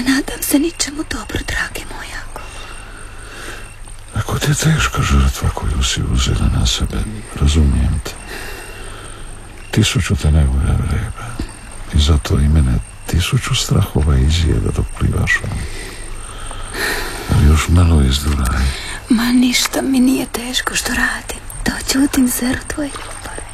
Ne nadam se ničemu dobro, dragi moj Jakov. Ako ti je teška žrtva koju si uzela na sebe, razumijem te. 1000 te nevolja vrebe. I zato i mene 1000 strahova izjeda dok plivaš on. Ali još malo izduraj. Ma ništa mi nije teško što radim. To čutim zr tvoje ljubave.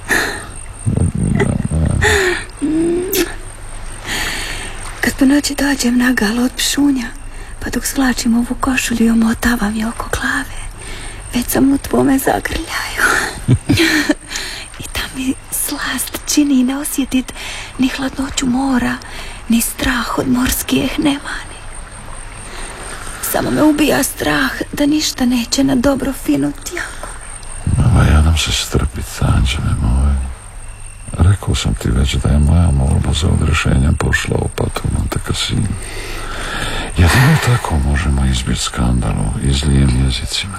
Kad po noći dođem nagala od pšunja, pa dok svlačim ovu košulju i omotavam je oko glave, već sam u tvome zagrljaju. I ta mi slast čini ne osjetit ni hladnoću mora, ni strah od morskih nemani. Samo me ubija strah da ništa neće na dobro finuti, Jako. Ja nam se strpit, anđele moje. Rekao sam ti već da je moja molba za odrešenje pošla u patu Monte Cassino. Jedino tako možemo izbiti skandalu i zlijim jezicima.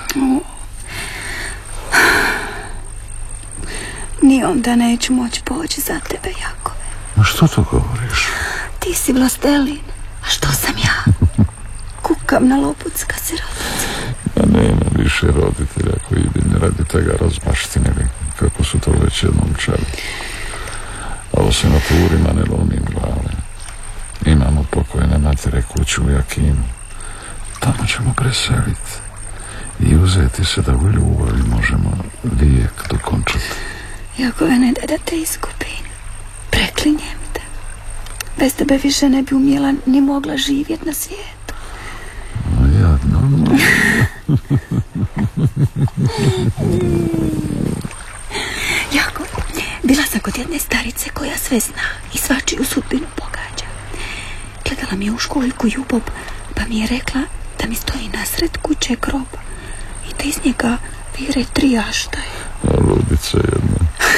Ni onda neću moći poći za tebe, Jakove. Ma što to govoriš? Ti si vlastelin, a što sam ja? Kukam na lopucka sirotica. Ja nema više roditelja koji jedini radi tega razmaštinili, kako su to već jednom čeli. A o senaturima ne lomim glave. Imamo pokojne matere kuću u Jakinu. Tamo ćemo preseliti i uzeti se da u ljubavi možemo vijek dokončati. Jakove, ne da te izgubim. Preklinjem te. Bez tebe više ne bi umjela ni mogla živjeti na svijetu. Jadno. Jakov, bila sam kod jedne starice koja sve zna i svačiju sudbinu pogađa. Gledala mi je u školjku ljubav, pa mi je rekla da mi stoji nasred kuće grob i da iz njega vire 3 aštaje. Ludice jedna.